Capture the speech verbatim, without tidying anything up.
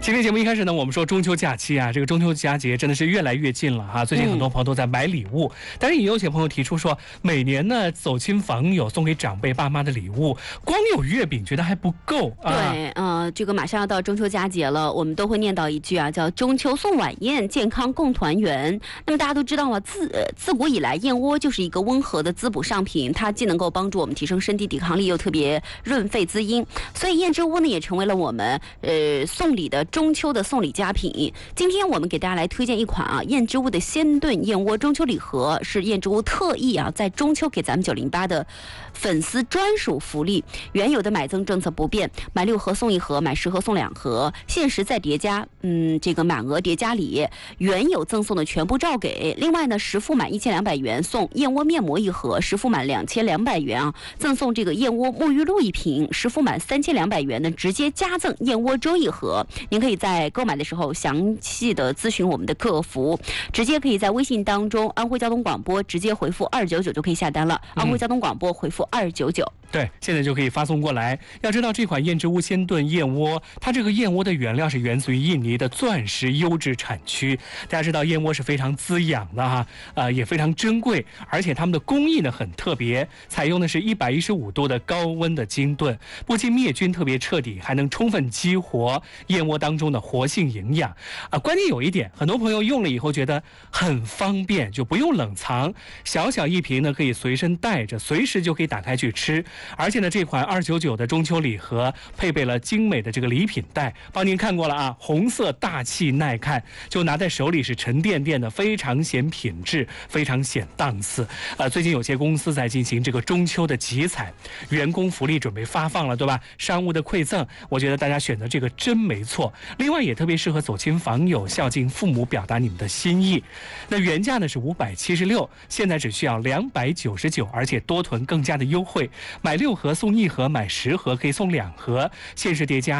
今天节目一开始呢，我们说中秋假期啊，这个中秋佳节真的是越来越近了哈。最近很多朋友都在买礼物，嗯、但是也有些朋友提出说，每年呢走亲访友送给长辈爸妈的礼物，光有月饼觉得还不够啊。 对，呃，这个马上要到中秋佳节了，我们都会念叨一句啊，叫中秋送晚宴，健康共团圆。那么大家都知道啊，自呃自古以来，燕窝就是一个温和的滋补上品，它既能够帮助我们提升身体抵抗力，又特别润肺滋阴，所以燕之屋呢也成为了我们呃送礼的中秋的送礼佳品。今天我们给大家来推荐一款啊燕之屋的鲜炖燕窝中秋礼盒，是燕之屋特意啊在中秋给咱们九零八的粉丝专属福利。原有的买赠政策不变，买六盒送一盒，买十盒送两盒，限时再叠加，嗯，这个满额叠加礼，原有赠送的全部照给。另外呢，实付满一千两百元送燕窝面膜一盒，实付满两千两百元啊赠送这个燕窝沐浴露一瓶，实付满三千两百元呢直接加赠燕窝粥一盒。您可以在购买的时候详细的咨询我们的客服，直接可以在微信当中安徽交通广播直接回复二九九就可以下单了。安徽交通广播回复二九九。 对，现在就可以发送过来。要知道这款燕之屋鲜炖燕窝，它这个燕窝的原料是源自于印尼的钻石优质产区。大家知道燕窝是非常滋养的哈，呃，也非常珍贵，而且他们的工艺呢很特别，采用的是一百一十五度的高温的精炖，不仅灭菌特别彻底，还能充分激活燕窝当中的活性营养。啊、呃，关键有一点，很多朋友用了以后觉得很方便，就不用冷藏，小小一瓶呢可以随身带着，随时就可以打开去吃。而且呢，这款二九九的中秋礼盒配备了精美的这个礼品袋，帮您看过了啊，红色大气耐看，就拿在手里是沉甸甸的，非常显品质，非常显档次。呃，最近有些公司在进行这个中秋的集采，员工福利准备发放了，对吧？商务的馈赠，我觉得大家选择这个真没错。另外也特别适合走亲访友、孝敬父母，表达你们的心意。那原价呢是五百七十六，现在只需要两百九十九，而且多囤更加的优惠。买六盒送一盒，买十盒可以送两盒，限时叠加。